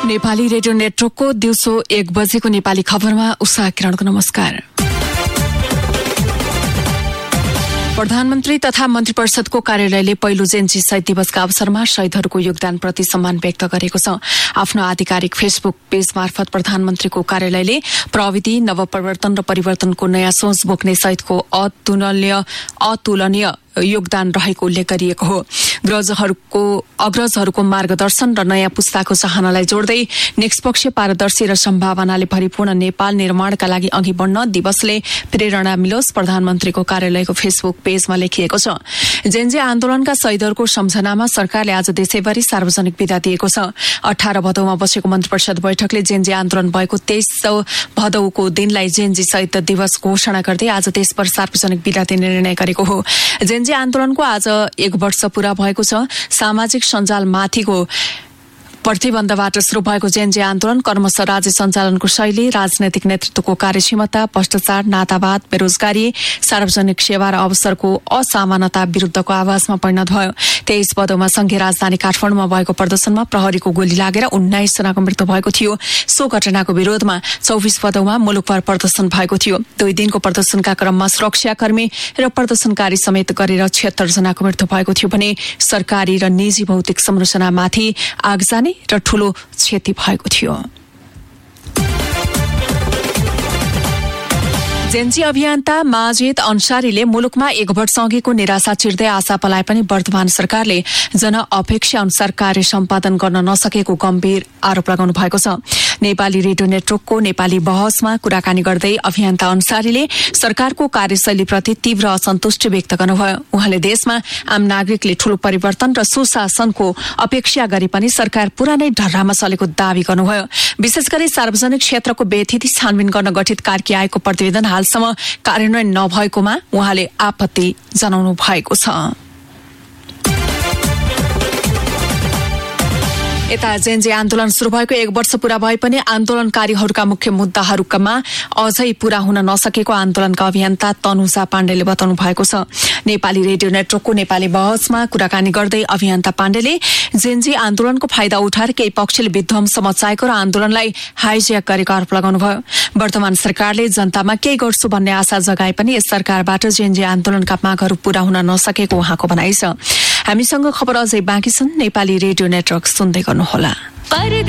Nepali radio नेटवर्कको दिउँसो 1 बजेको नेपाली खबरमा उषा किरणको नमस्कार। प्रधानमन्त्री तथा मन्त्री परिषदको कार्यालयले पहिलो जेन्जी शहीद दिवसका अवसरमा शहीदहरूको योगदानप्रति सम्मान व्यक्त गरेको छ। आफ्नो आधिकारिक फेसबुक पेज मार्फत प्रधानमन्त्रीको कार्यालयले प्रविधि नवप्रवर्तन र परिवर्तनको नयाँ सोच बोक्ने शहीदको अतुलनीय योगदान रहेको उल्लेख गरिएको हो। अग्रजहरूको मार्गदर्शन र नयाँ पुस्ताको चाहनालाई जोड्दै निष्पक्ष पारदर्शी र सम्भावनाले भरिपूर्ण नेपाल निर्माणका लागि अघि बढ्न दिवसले प्रेरणा मिलोस् प्रधानमन्त्रीको कार्यालयको फेसबुक पेजमा लेखिएको छ। जेन्जी आन्दोलनका शहीदहरूको सम्झनामा सरकारले आज देशैभरि सार्वजनिक विदा दिएको छ। 18 भदौमा बसेको मन्त्री परिषद बैठकले जेन्जी आन्दोलन भएको 23 भदौको दिनलाई जेन्जी शहीद दिवस घोषणा गर्दै आज देशभर सार्वजनिक विदा दिने निर्णय गरेको हो। जेन्जी आन्दोलनको आज 1 वर्ष पूरा भएको छ। सामाजिक सञ्जालमाथिको प्रतिबन्धबाट शुरू भएको जेन्जी आन्दोलन कर्मश राज्य सञ्चालनको शैली, राजनैतिक नेतृत्वको कार्यक्षमता, भ्रष्टाचार, नातावाद, बेरोजगारी, सार्वजनिक सेवा र अवसरको असामानता विरूद्धको आवाजमा परिणत भयो। 23 भदौमा संघीय राजधानी काठमाडौँमा भएको प्रदर्शनमा प्रहरीको गोली लागेर 19 जनाको मृत्यु भएको थियो। सो घटनाको विरोधमा 24 भदौमा मुलुकभर प्रदर्शन भएको थियो। 2 दिनको प्रदर्शनका क्रममा सुरक्षाकर्मी र प्रदर्शनकारी समेत गरेर 76 जनाको मृत्यु भएको थियो भने सरकारी र निजी भौतिक संरचनामाथि आगजनी र ठूलो क्षति भएको थियो। जेन्जी अभियन्ता माजिद अन्सारीले मुलुकमा 1 वर्ष अघिको निराशा चिर्दै आशा पलाए पनि वर्तमान सरकारले जनअपेक्षा अनुसार कार्य सम्पादन गर्न नसकेको गम्भीर आरोप लगाउनु भएको छ। नेपाली रेडियो नेटवर्कको नेपाली बहसमा कुराकानी गर्दै अभियन्ता अन्सारीले सरकारको कार्यशैलीप्रति तीव्र असन्तुष्टि व्यक्त गर्नुभयो। उहाँले देशमा आम नागरिकले ठूलो परिवर्तन र सुशासनको अपेक्षा गरे पनि सरकार पुरानै ढर्रामा चलेको दावी गर्नुभयो। विशेष गरी सार्वजनिक क्षेत्रको बेथिति छानबिन गर्न गठित कार्की आयोगको प्रतिवेदन हालसम्म कार्यान्वयन नभएकोमा उहाँले आपत्ति जनाउनु भएको छ। यता जेन्जी आन्दोलन शुरू भएको 1 वर्ष पूरा भए पनि आन्दोलनकारीहरूका मुख्य मुद्दाहरूमा अझै पूरा हुन नसकेको आन्दोलनका अभियन्ता तनुजा पाण्डेले बताउनु भएको छ। नेपाली रेडियो नेटवर्कको नेपाली बहसमा कुराकानी गर्दै अभियन्ता पाण्डेले जेन्जी आन्दोलनको फाइदा उठाएर केही पक्षले विध्वंस मचाएको र आन्दोलनलाई हाइज्याक गरेको आरोप लगाउनुभयो। वर्तमान सरकारले जनतामा केही गर्छु भन्ने आशा जगाए पनि यस सरकारबाट जेन्जी आन्दोलनका मागहरू पूरा हुन नसकेको उहाँको भनाइ छ। हामीसँग खबर अझै बाँकी छन्। नेपाली रेडियो नेटवर्क सुन्दै गर्नुहोला।